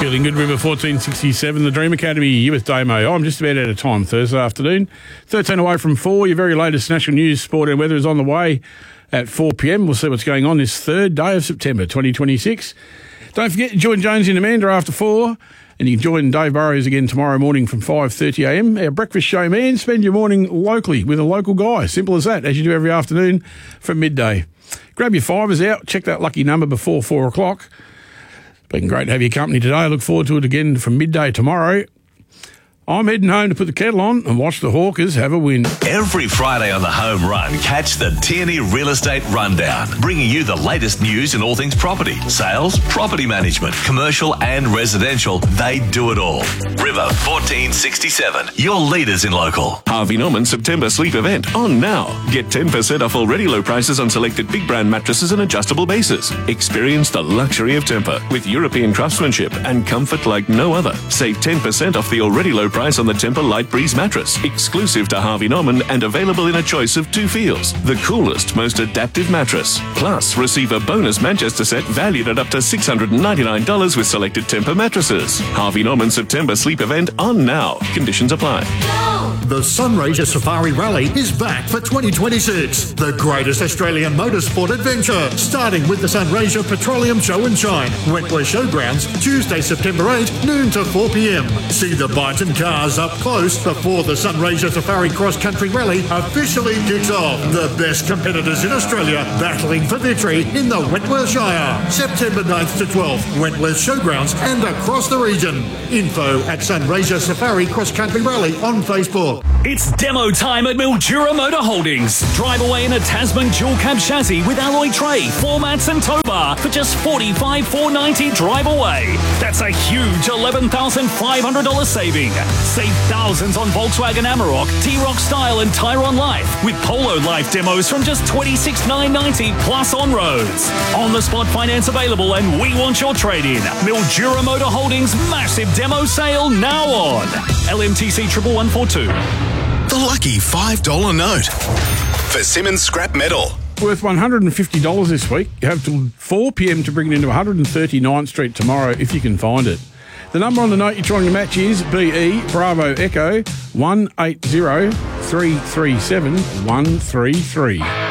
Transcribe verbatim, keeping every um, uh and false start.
Feeling good, River fourteen sixty-seven, the Dream Academy, you with Damo. I'm just about out of time Thursday afternoon. thirteen away from four, your very latest national news, sport and weather is on the way at four p.m. We'll see what's going on this third day of September twenty twenty-six. Don't forget to join Jonesy and Amanda after four, and you can join Dave Burrows again tomorrow morning from five thirty a.m. Our breakfast show, man. Spend your morning locally with a local guy. Simple as that, as you do every afternoon from midday. Grab your fivers out, check that lucky number before four o'clock. Been great to have your company today. I look forward to it again from midday tomorrow. I'm heading home to put the kettle on and watch the Hawkers have a win. Every Friday on the Home Run, catch the Tierney Real Estate Rundown, bringing you the latest news in all things property, sales, property management, commercial and residential. They do it all. River fourteen sixty-seven, your leaders in local. Harvey Norman September sleep event on now. Get ten percent off already low prices on selected big brand mattresses and adjustable bases. Experience the luxury of Tempur with European craftsmanship and comfort like no other. Save ten percent off the already low price on the Tempur Light Breeze mattress, exclusive to Harvey Norman and available in a choice of two feels. The coolest, most adaptive mattress. Plus, receive a bonus Manchester set valued at up to six hundred ninety-nine dollars with selected Tempur mattresses. Harvey Norman September sleep event on now. Conditions apply. The Sunraysia Safari Rally is back for twenty twenty-six. The greatest Australian motorsport adventure, starting with the Sunraysia Petroleum Show and Shine, Wentworth Showgrounds, Tuesday, September eighth, noon to four p.m. See the Byton cars up close before the Sunraysia Safari Cross Country Rally officially kicks off. The best competitors in Australia battling for victory in the Wentworth Shire. September ninth to twelfth, Wentworth Showgrounds and across the region. Info at Sunraysia Safari Cross Country Rally on Facebook. It's demo time at Mildura Motor Holdings. Drive away in a Tasman dual cab chassis with alloy tray, floor mats and tow bar for just forty-five thousand four hundred ninety dollars drive away. That's a huge eleven thousand five hundred dollars saving. Save thousands on Volkswagen Amarok, T-Roc Style and Tyrone Life with Polo Life demos from just twenty-six thousand nine hundred ninety dollars plus on roads. On the spot finance available and we want your trade-in. Mildura Motor Holdings massive demo sale now on. L M T C one one one four two. The lucky five dollar note for Simmons Scrap Metal. Worth one hundred fifty dollars this week. You have till four p.m. to bring it into one thirty-ninth Street tomorrow if you can find it. The number on the note you're trying to match is B E Bravo Echo one eight zero three three seven one three three.